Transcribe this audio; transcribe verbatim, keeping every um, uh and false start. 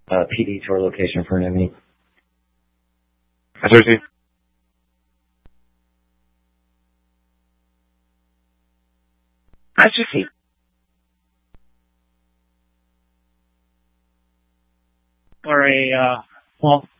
uh, P D to our location for an M E. I see. I see. For a, uh, well,